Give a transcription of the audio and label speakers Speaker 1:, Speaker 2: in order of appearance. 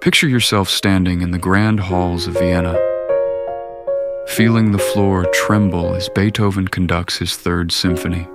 Speaker 1: Picture yourself standing in the grand halls of Vienna, feeling the floor tremble as Beethoven conducts his Third Symphony.